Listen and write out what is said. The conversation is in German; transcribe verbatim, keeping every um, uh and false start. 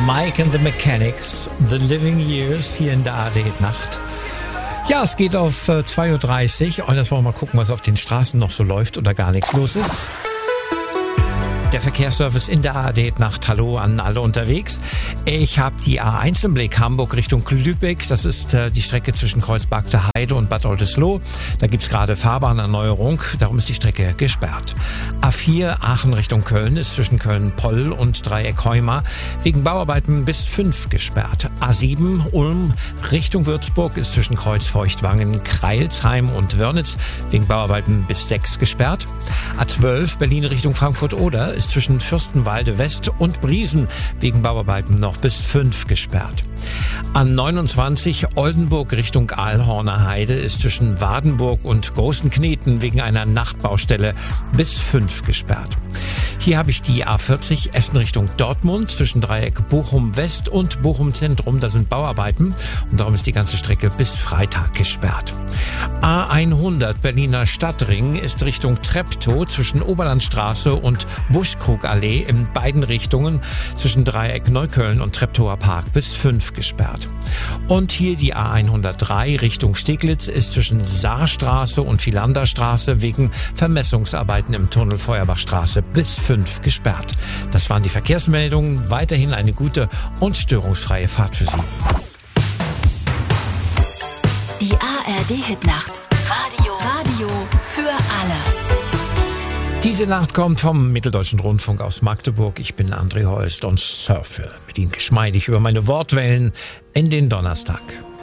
Mike and the Mechanics, The Living Years, hier in der A R D-Nacht. Ja, es geht auf äh, zwei Uhr dreißig und jetzt wollen wir mal gucken, was auf den Straßen noch so läuft oder gar nichts los ist. Der Verkehrsservice in der A R D-Nacht. Hallo an alle unterwegs. Ich habe die A eins im Blick, Hamburg Richtung Lübeck. Das ist äh, die Strecke zwischen Kreuzberg der Heide und Bad Oldesloe. Da gibt's gerade Fahrbahnerneuerung, darum ist die Strecke gesperrt. A vier Aachen Richtung Köln ist zwischen Köln-Poll und Dreieck Heuma wegen Bauarbeiten bis fünf gesperrt. A sieben Ulm Richtung Würzburg ist zwischen Kreuzfeuchtwangen, Kreilsheim und Wörnitz wegen Bauarbeiten bis sechs gesperrt. A zwölf Berlin Richtung Frankfurt-Oder ist zwischen Fürstenwalde West und Briesen wegen Bauarbeiten noch bis fünf gesperrt. A neunundzwanzig Oldenburg Richtung Aalhorner Heide ist zwischen Wadenburg und Großenkneten wegen einer Nachtbaustelle bis fünf gesperrt. Hier habe ich die A vierzig Essen Richtung Dortmund zwischen Dreieck Bochum West und Bochum Zentrum. Da sind Bauarbeiten und darum ist die ganze Strecke bis Freitag gesperrt. A hundert Berliner Stadtring ist Richtung Treptow zwischen Oberlandstraße und Buschkrugallee in beiden Richtungen zwischen Dreieck Neukölln und Treptower Park bis fünf gesperrt. Und hier die A hundertdrei Richtung Steglitz ist zwischen Saarstraße und Philanderstraße wegen Vermessungsarbeiten im Tunnel Feuerbachstraße bis fünf gesperrt. Das waren die Verkehrsmeldungen. Weiterhin eine gute und störungsfreie Fahrt für Sie. Die A R D-Hitnacht. Radio. Radio für alle. Diese Nacht kommt vom Mitteldeutschen Rundfunk aus Magdeburg. Ich bin André Holst und surfe mit Ihnen geschmeidig über meine Wortwellen in den Donnerstag.